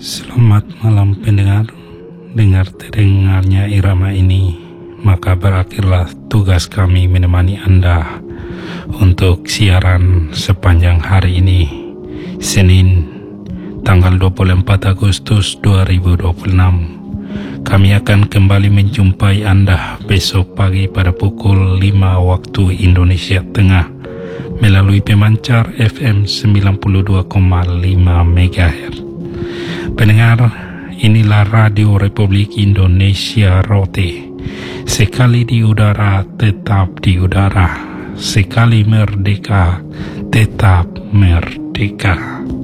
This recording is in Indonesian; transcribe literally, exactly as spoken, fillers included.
Selamat malam pendengar. Dengar terdengarnya irama ini, maka berakhirlah tugas kami menemani Anda untuk siaran sepanjang hari ini, Senin tanggal dua puluh empat Agustus dua ribu dua puluh enam. Kami akan kembali menjumpai Anda besok pagi pada pukul lima waktu Indonesia Tengah melalui pemancar F M sembilan puluh dua koma lima megahertz. Pendengar, inilah Radio Republik Indonesia Rote. Sekali di udara, tetap di udara. Sekali merdeka, tetap merdeka.